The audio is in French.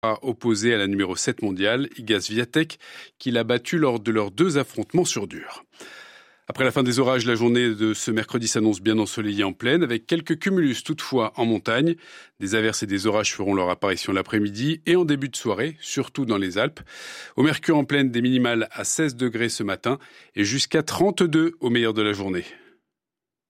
opposé à la numéro 7 mondiale, Iga Swiatek, qui l'a battue lors de leurs 2 affrontements sur dur. Après la fin des orages, la journée de ce mercredi s'annonce bien ensoleillée en plaine, avec quelques cumulus toutefois en montagne. Des averses et des orages feront leur apparition l'après-midi et en début de soirée, surtout dans les Alpes. Au mercure en plaine, des minimales à 16 degrés ce matin et jusqu'à 32 au meilleur de la journée.